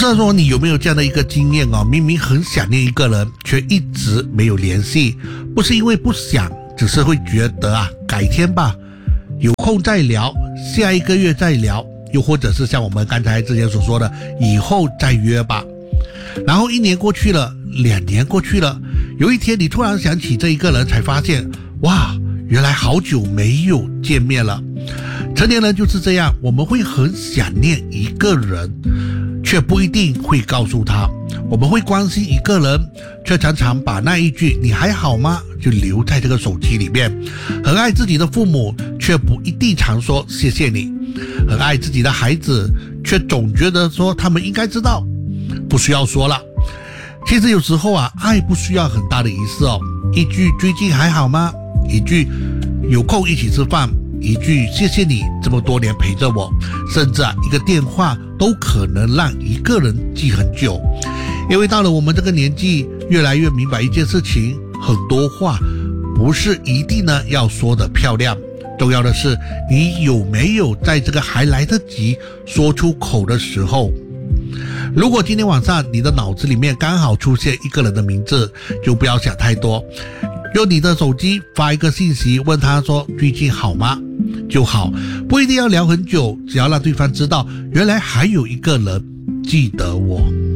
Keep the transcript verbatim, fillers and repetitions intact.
道说你有没有这样的一个经验哦？明明很想念一个人，却一直没有联系，不是因为不想，只是会觉得啊，改天吧，有空再聊，下一个月再聊，又或者是像我们刚才之前所说的，以后再约吧。然后一年过去了，两年过去了，有一天你突然想起这一个人，才发现，哇，原来好久没有见面了。成年人就是这样，我们会很想念一个人，却不一定会告诉他。我们会关心一个人，却常常把那一句你还好吗就留在这个手机里面。很爱自己的父母，却不一定常说谢谢你。很爱自己的孩子，却总觉得说他们应该知道，不需要说了。其实有时候啊，爱不需要很大的仪式哦，一句最近还好吗，一句有空一起吃饭，一句谢谢你这么多年陪着我，甚至啊一个电话都可能让一个人记很久。因为到了我们这个年纪，越来越明白一件事情，很多话不是一定呢要说的漂亮，重要的是你有没有在这个还来得及说出口的时候。如果今天晚上你的脑子里面刚好出现一个人的名字，就不要想太多，用你的手机发一个信息问他说最近好吗就好，不一定要聊很久，只要让对方知道原来还有一个人记得我。